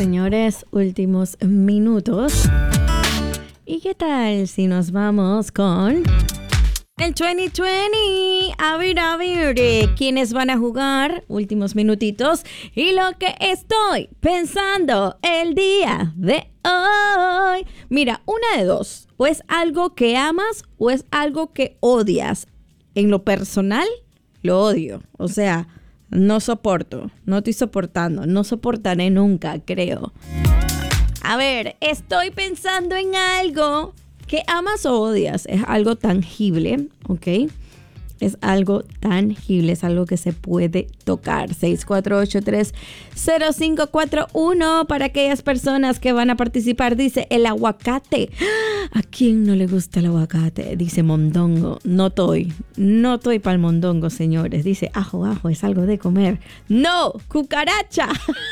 señores, últimos minutos. ¿Y qué tal si nos vamos con el 2020? A ver, ¿quiénes van a jugar? Últimos minutitos. Y lo que estoy pensando el día de hoy. Mira, una de dos. O es algo que amas o es algo que odias. En lo personal, lo odio. O sea, no soporto, no estoy soportando, no soportaré nunca, creo. A ver, estoy pensando en algo que amas o odias. Es algo tangible, ¿ok? Es algo tangible, es algo que se puede tocar. 6483-0541 para aquellas personas que van a participar. Dice el aguacate. ¿A quién no le gusta el aguacate? Dice mondongo. No estoy para el mondongo, señores. Dice ajo, es algo de comer. No, cucaracha.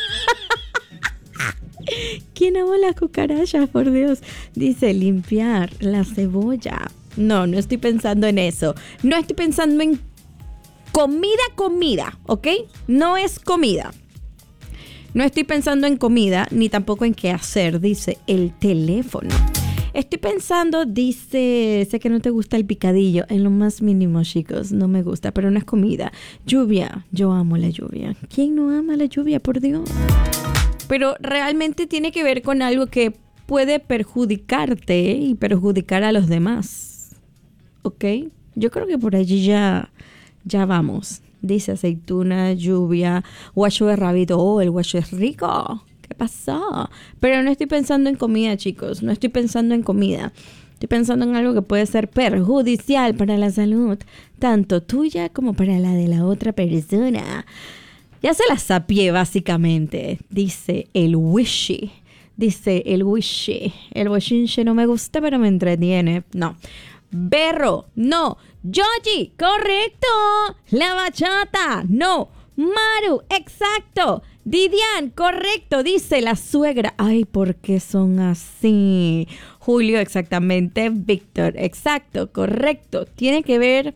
¿Quién ama las cucarachas, por Dios? Dice limpiar la cebolla. No estoy pensando en eso. No estoy pensando en comida, ¿ok? No es comida. No estoy pensando en comida, ni tampoco en qué hacer, dice el teléfono. Estoy pensando, dice, sé que no te gusta el picadillo, en lo más mínimo, chicos, no me gusta, pero no es comida. Lluvia, yo amo la lluvia. ¿Quién no ama la lluvia, por Dios? Pero realmente tiene que ver con algo que puede perjudicarte y perjudicar a los demás. ¿Ok? Yo creo que por allí ya vamos. Dice aceituna, lluvia, guacho de rabito. Oh, el guacho es rico. ¿Qué pasó? Pero no estoy pensando en comida, chicos. No estoy pensando en comida. Estoy pensando en algo que puede ser perjudicial para la salud, tanto tuya como para la de la otra persona. Ya se la sapié, básicamente. Dice el wishy. El wishy no me gusta, pero me entretiene. No. Berro, no. Yoji, correcto. La bachata, no. Maru, exacto. Didian, correcto. Dice la suegra. Ay, ¿por qué son así? Julio, exactamente. Víctor, exacto, correcto. Tiene que ver.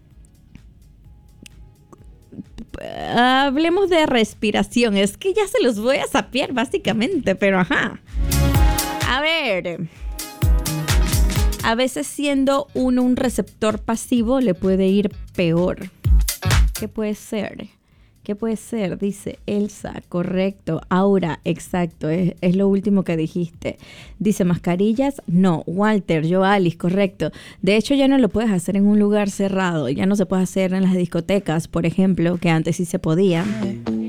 Hablemos de respiración. Es que ya se los voy a sapear, básicamente, pero ajá. A ver. A veces siendo uno un receptor pasivo le puede ir peor. ¿Qué puede ser? Dice Elsa, correcto. Aura, exacto, es lo último que dijiste. Dice mascarillas, no. Walter, Alice, correcto. De hecho ya no lo puedes hacer en un lugar cerrado. Ya no se puede hacer en las discotecas, por ejemplo, que antes sí se podía.